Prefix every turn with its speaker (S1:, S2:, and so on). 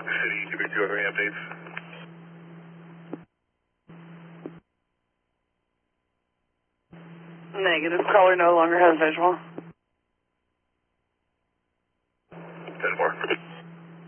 S1: City, do you have any updates?
S2: Negative. Caller no longer has visual.